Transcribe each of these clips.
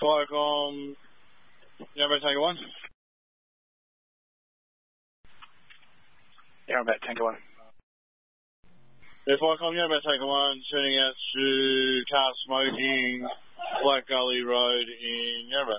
Flycom, Yarmouth Tanker 1. Yarmouth Tanker 1. Yeah, Flycom, Yarmouth Tanker 1, turning out to car smoking, Black Gully Road in Yarmouth.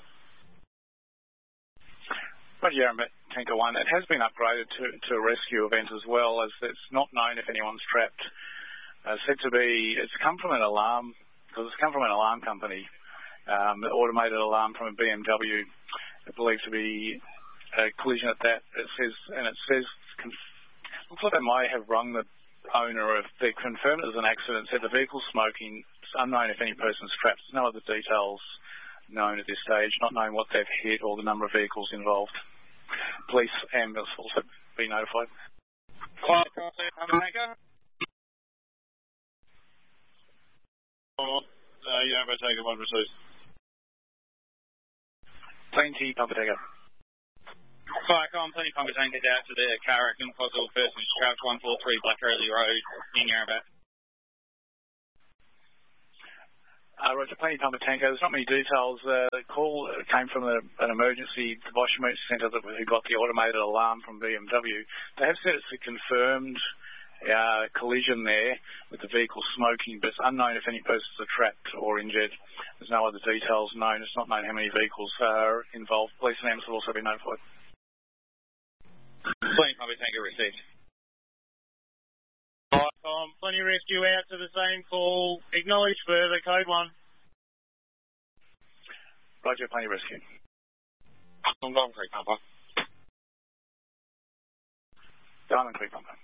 Roger, Yarmouth Tanker 1. It has been upgraded to a rescue event as well, as it's not known if anyone's trapped. Said to be, it's come from an alarm, because it's come from an alarm company, an automated alarm from a BMW, believed to be a collision at that. It says, looks like they might have rung the owner of, they confirmed it was an accident, said the vehicle smoking, it's unknown if any person's trapped. There's no other details known at this stage, not knowing what they've hit or the number of vehicles involved. Police ambulance also be notified. Yarmouth Tanker 1 received. Plenty Pumper Tanker. Flycom, Plenty Pumper Tanker down to the car wreck and possible person is trapped 143 Black Early Road in Yarmouth. Roger, Plenty Pumper Tanker. There's not many details. The call came from an emergency, the Bosch Emergency Centre who got the automated alarm from BMW. They have said it's a confirmed collision there with the vehicle smoking, but it's unknown if any persons are trapped or injured. There's no other details known. It's not known how many vehicles are involved. Police and ambulance have also been notified. Plenty Pumper Tanker received. Plenty rescue out to the same call. Acknowledge further, code 1. Roger, Plenty rescue. Diamond Creek Pumper. Diamond Creek Pumper.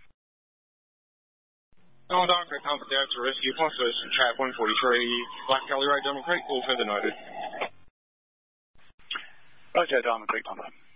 Diamond Creek Pumper down to rescue. Person trap 143 Black Gully Road, Diamond Creek. All further noted. Roger, Diamond Creek Pumper.